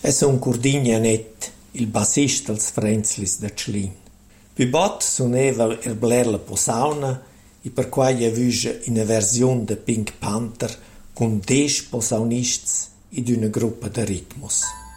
E son Curdigna net, il bassista als Frenzlis da Tschlin. Pi bot suneva Bler la posauna e per quai avüscha ina versiun de Pink Panther cun 10 posaunists ed una gruppa de ritmus.